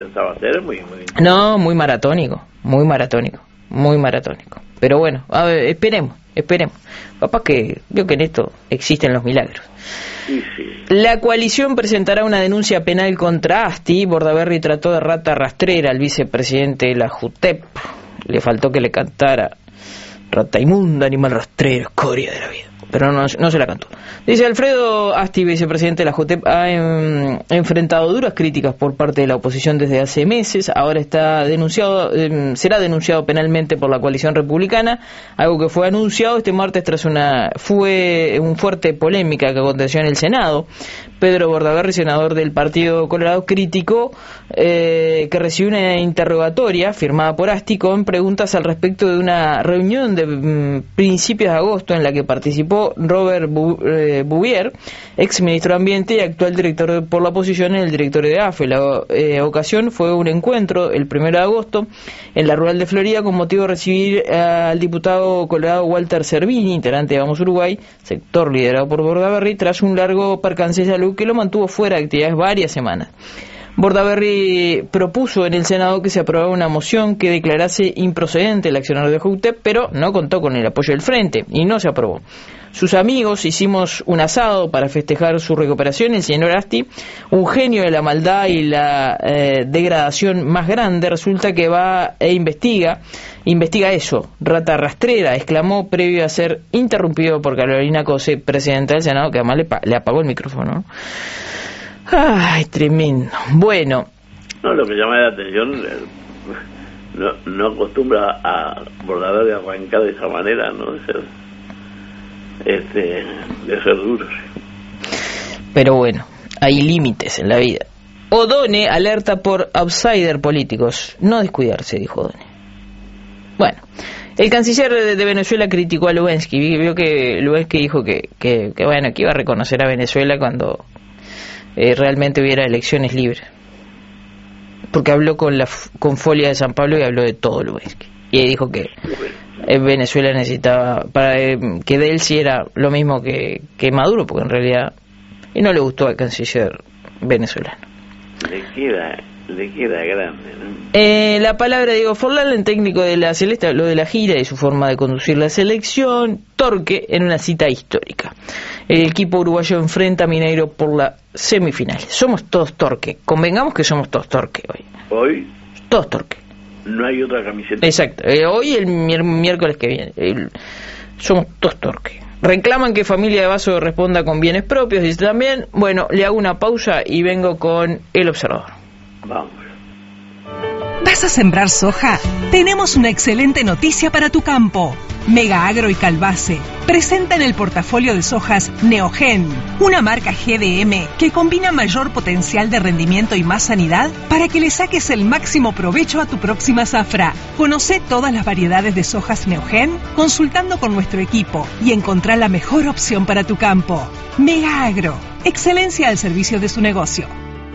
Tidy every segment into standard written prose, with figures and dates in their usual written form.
Pensaba ser muy... No, muy maratónico. Pero bueno, a ver, esperemos. Capaz que veo que en esto existen los milagros. Sí. La coalición presentará una denuncia penal contra Asti. Bordaberry trató de rata rastrera al vicepresidente de la JUTEP. Le faltó que le cantara rata inmunda, animal rastrero, escoria de la vida. Pero no se la cantó. Dice Alfredo Asti, vicepresidente de la JUTEP, ha enfrentado duras críticas por parte de la oposición desde hace meses. Ahora será denunciado penalmente por la coalición republicana, algo que fue anunciado este martes tras una fuerte polémica que aconteció en el Senado. Pedro Bordaberry, senador del Partido Colorado, criticó que recibió una interrogatoria firmada por Asti con preguntas al respecto de una reunión de principios de agosto en la que participó Robert Bouvier, ex ministro de Ambiente y actual director por la oposición en el directorio de AFE. La ocasión fue un encuentro el 1 de agosto en la rural de Florida con motivo de recibir al diputado colorado Walter Cervini, integrante de Vamos Uruguay, sector liderado por Bordaberry, tras un largo percance de salud que lo mantuvo fuera de actividades varias semanas. Bordaberry propuso en el Senado que se aprobara una moción que declarase improcedente el accionar de JUTEP, pero no contó con el apoyo del Frente y no se aprobó. Sus amigos hicimos un asado para festejar su recuperación. El señor Asti, un genio de la maldad y la degradación más grande, resulta que va e investiga eso, rata rastrera, exclamó previo a ser interrumpido por Carolina Cose, presidenta del Senado, que además le apagó el micrófono, ¿no? Ay, tremendo. Bueno. No, lo que llama la atención, no acostumbra a Bordaberry a arrancar de esa manera, ¿no? De ser duro. Pero bueno, hay límites en la vida. Odone alerta por outsider políticos. No descuidarse, dijo Odone. Bueno, el canciller de Venezuela criticó a Lubensky. Vio que Lubensky dijo que bueno, que iba a reconocer a Venezuela cuando realmente hubiera elecciones libres. Porque habló con Folia de San Pablo y habló de todo Lubensky. Y dijo que Venezuela necesitaba, para que Delcy era lo mismo que Maduro, porque en realidad y no le gustó al canciller venezolano. Le queda grande, ¿no? La palabra de Diego Forlán, el técnico de la Celeste, habló de la gira y su forma de conducir la selección. Torque en una cita histórica. El equipo uruguayo enfrenta a Mineiro por la semifinal. Somos todos Torque. Convengamos que somos todos Torque hoy. ¿Hoy? Todos Torque. No hay otra camiseta. Exacto. Hoy el miércoles que viene. Somos todos Torque. Reclaman que Familia de Vaso responda con bienes propios, dice también. Bueno, le hago una pausa y vengo con El Observador. Vamos. ¿Vas a sembrar soja? Tenemos una excelente noticia para tu campo. Mega Agro y Calvace presentan el portafolio de sojas Neogen, una marca GDM que combina mayor potencial de rendimiento y más sanidad para que le saques el máximo provecho a tu próxima zafra. Conoce todas las variedades de sojas Neogen consultando con nuestro equipo y encontrá la mejor opción para tu campo. Mega Agro, excelencia al servicio de su negocio.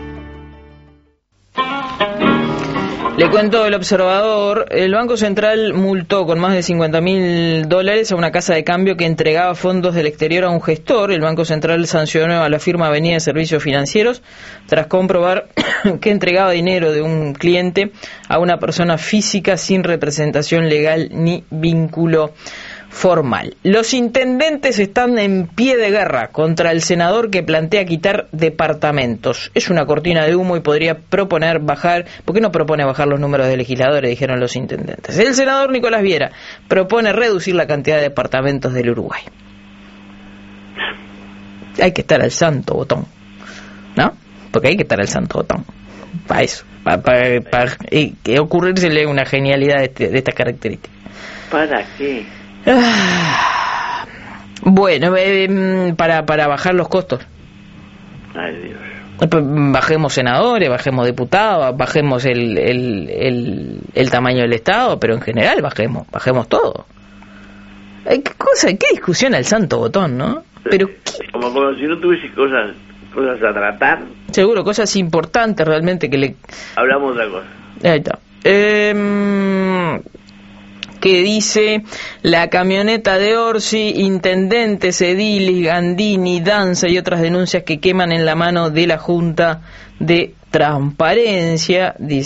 Le cuento El Observador. El Banco Central multó con más de $50.000 a una casa de cambio que entregaba fondos del exterior a un gestor. El Banco Central sancionó a la firma Avenida de Servicios Financieros tras comprobar que entregaba dinero de un cliente a una persona física sin representación legal ni vínculo formal. Los intendentes están en pie de guerra contra el senador que plantea quitar departamentos. Es una cortina de humo y podría proponer bajar. ¿Por qué no propone bajar los números de legisladores? Dijeron los intendentes. El senador Nicolás Viera propone reducir la cantidad de departamentos del Uruguay. Hay que estar al santo botón, ¿no? Porque hay que estar al santo botón. Para eso. Para ocurrírsele una genialidad de estas características. ¿Para qué? Bueno, para bajar los costos. Ay, Dios. Bajemos senadores, bajemos diputados, bajemos el tamaño del Estado, pero en general bajemos todo. ¿Qué discusión al santo botón, no? Pero como si no tuviese cosas a tratar. Seguro, cosas importantes realmente que le... Hablamos de otra cosa. Ahí está. Que dice la camioneta de Orsi, intendentes, ediles, Gandini, Danza y otras denuncias que queman en la mano de la Junta de transparencia, dice